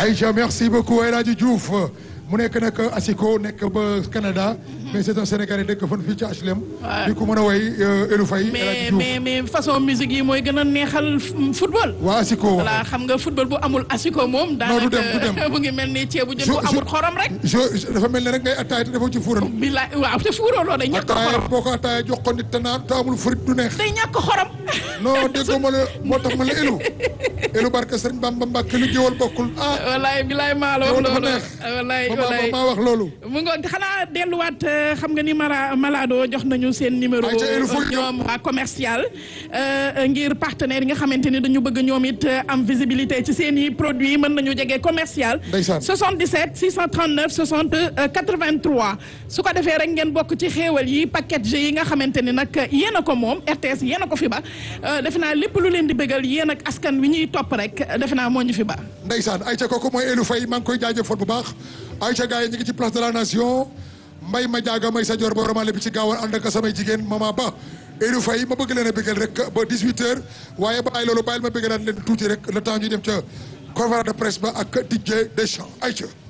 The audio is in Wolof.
Aïcha merci beaucoup El Hadji Diouf mu nekk nag asiko nekk ba Canada. mais c'est un Sénégalais dëkk fan fii ci HLM. di ko mën a woy Elou Faye. El Hadji Diouf mais façon musique yi mooy gën a neexal football. waa asiko voilà xam nga football bu amul asiko moom. non du dem mu ngi mel ni ceebu jën bu amul xorom rek. dafa mel ne rek ngay attaaya te defoo ci fuural. bilaay waaw te fuuroo loo day ñàkk xorom attaaya boo ko attaaya jox ko nit te naan te amul furit du neex. day ñàkk xorom. non déggoo ma la moo tax ma la Elou barke Sëriñ Bamba Mbàkke lu géwal bokkul wallaay bilaay maa la wax loolu wallaay maa wax loolu. mu ngoon xanaa delluwaat xam nga ni Malado jox nañu seen numéro ñoom waa commercial ngir partenaire yi nga xamante ni dañu bëgg ñoom it am visibilité ci seen i produits mën nañu jege commercial 77 639 60 83 su ko defee rek ngeen bokk ci xéewal yi package yi nga xamante ni nag yéen a ko moom RTS yéen a ko fi ba defe naa lépp lu leen di bëggal yéen ak askan wi ñuy topp rek defe naa moo ñu fi ba ndeysaan Aïcha kooku mooy Elou Faye maa ngi koy jaajëfal bu baax Aïcha gars yi ñu ngi ci place de la nation mbay ma jaaga may sa jor ba vraiment lépp ci gaawal ànd ak samay jigéen mama ba Elou Faye ma bëgg leen a bëggal rek ba 18h waaye bàyyi loolu bàyyil ma bëggalaat leen tuuti rek le temps ñu dem ca conférence de presse ba ak DJ Deschamps Aïcha